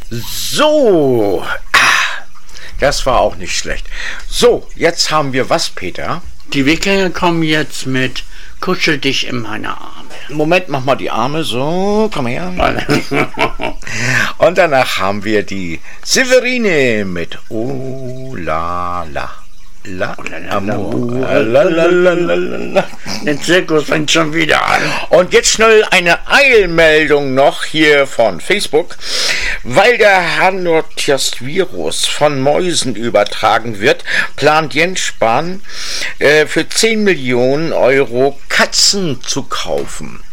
So, das war auch nicht schlecht. So, jetzt haben wir was, Peter? Die Wikinger kommen jetzt mit Kuschel dich in meine Arme. Moment, mach mal die Arme so, komm her. Und danach haben wir die Severine mit Oh la la. La, Amor. Der Zirkus fängt schon wieder an. Und jetzt schnell eine Eilmeldung noch hier von Facebook. Weil der Hannotias-Virus von Mäusen übertragen wird, plant Jens Spahn für 10 Millionen Euro Katzen zu kaufen.